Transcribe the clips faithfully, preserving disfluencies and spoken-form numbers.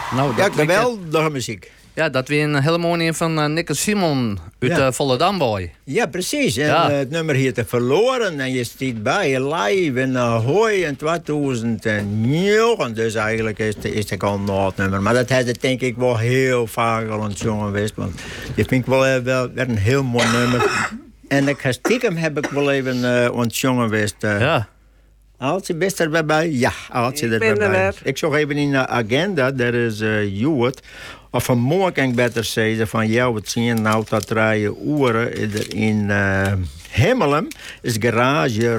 Nou, ja, dat geweldige muziek. Ja, dat weer een hele mooie van uh, Nikke Simon uit Ja. uh, Volendam boy. Ja, precies. En Ja. uh, het nummer hier te verloren. En je stiet bij live in Ahoy in tweeduizend negen. Dus eigenlijk is het, is het al een oud nummer. Maar dat heeft het denk ik wel heel vaak al ontzongen geweest. Want je vind ik wel, uh, wel weer een heel mooi nummer. En ik ga stiekem heb ik wel even uh, ontzongen geweest. Uh, Ja. Aaltje, best er bij? Ja, Aaltje Ik er ben er bij. weer. Ik zag even in de agenda, daar is uh, Juwet. Of vanmorgen kan ik beter zeggen van jou, het zien nou dat rijden uren in uh, Hemmelum is garage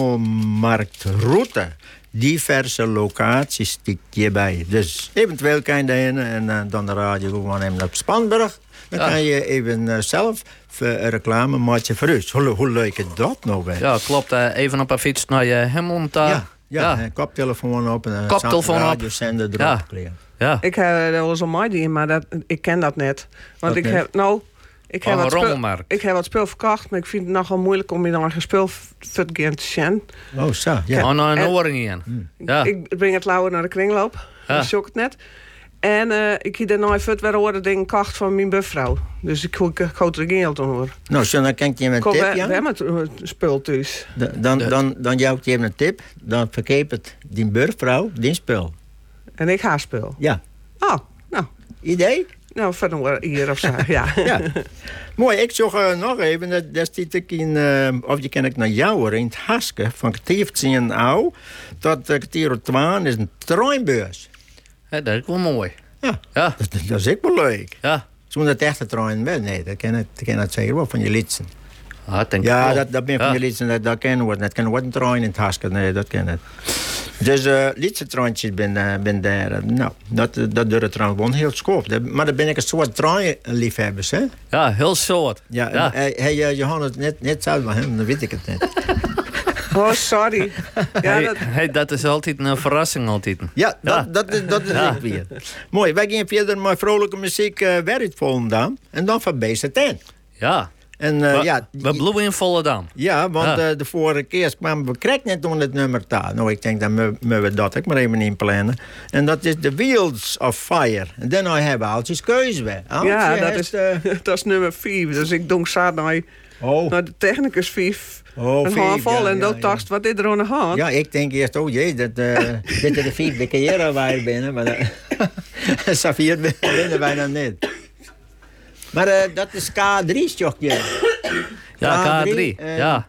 Rommelmarktroute. Diverse locaties stikt hierbij. Dus eventueel kan je daarheen en uh, dan de radio gewoon even op Spanburg. Dan Ja. kan je even uh, zelf uh, reclame maken voor u. Hoe, hoe leuk is dat nou bij? Ja, klopt. Uh, even op een fiets naar je Hemond. Uh, Ja, ja, ja. koptelefoon op en een Koptelefoon op. radiozender erop. Ja. kleren. Ja. Ik heb er wel zo'n mooi maar dat, ik ken dat net. Want Wat ik net? heb, nou, ik heb, Oh, wat spul, rommelmarkt. ik heb wat spul verkocht, maar ik vind het nogal moeilijk om je dan een spul te gaan te zien. Oh, zo, ja. Oh, nou een En- oorring in. Ja. Ik breng het lauwe naar de kringloop. Ja. Dat zoek het net. En uh, ik heb daarna even weer horen ding gekocht van mijn buurvrouw. Dus ik ik houd er geld hoor. Nou, zo, dan kan ik je een Kom, tip, we, ja? we hebben het uh, spul thuis. Dan, dan, De- dan, dan jou ik je even een tip. Dan verkeep het die burgvrouw, die spul. En ik haar spul. Ja. Oh, nou. Idee? Nou, verder hier of zo. Ja. Ja. Mooi, ik zag uh, nog even, dat, dat zit ik in, uh, of je ken ik naar jou hoor, in het Haske, van kwartier tien ouw tot uh, kwartier twaalf is een treinbeurs. Ja, dat is wel mooi. Ja, Ja. dat, dat is ook wel leuk. Ja. Zonder het echte trein ben, nee, dat ken ik, dat ken ik zeker wel van je liedsen. Ah, dat denk ik Ja, wel. dat, dat ben van Ja. je liedsen, dat, dat ken worden. Dat kan worden een trein in het Haske, nee, dat ken ik. Dus uh, liedsetreintjes ben, uh, ben daar. Uh, nou, dat, dat duurt het trouwens wel heel schoop. Dat- Maar dan ben ik een soort treinliefhebbers, hè? Ja, heel soort. Ja, Ja. Hij, hij, uh, Johannes, net, net zo van hem, dan weet ik het niet. Oh, sorry. Ja, Hey, dat, hey, dat is altijd een verrassing altijd. Ja, dat, Ja. dat, is, dat is Ja. ik weer. Mooi, wij gaan verder met vrolijke muziek uh, werkt Volendam. En dan van B Z N. Ja. En uh, We- ja, We bloeien in Volendam. ja, want Ja. uh, de vorige keer kwamen we krijgen net onder het nummer daar. Nou, ik denk, dan mu- moeten we dat ook maar even inplannen. En dat is The Wheels of Fire. En dan hebben we Aaltjes keuze weer. Aaltje ja, dat heeft, is, uh, dat is nummer vier. Dus ik doe zaad naar, oh, naar de technicus vijf. oh, een vier, handvol ja, en ja, dat ja. dacht, wat is er aan de hand? Ja, ik denk eerst, oh jee, dat, uh, dit is de vierde keer waar ik ben. Maar uh, Safir binnen bijna niet. Maar uh, dat is K drie, stokje. Ja, K drie. uh, Ja.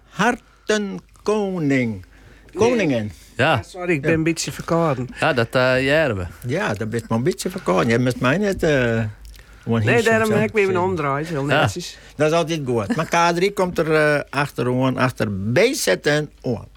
Hartenkoning. Koningen. Ja. Sorry, ik ben een beetje verkouden. Ja, dat uh, jaren we. Ja, dat is maar een beetje verkouden. Je moet mij net... Uh, Nee, daarom heb ik weer een omdraaid. Heel Ja. netjes. Dat is altijd goed. Maar K drie komt er uh, achteraan, achter B Z N aan.